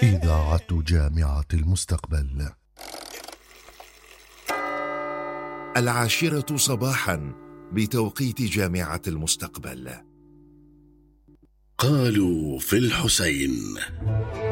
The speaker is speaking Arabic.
إذاعة جامعة المستقبل. 10 صباحا بتوقيت جامعة المستقبل. قالوا في الحسين.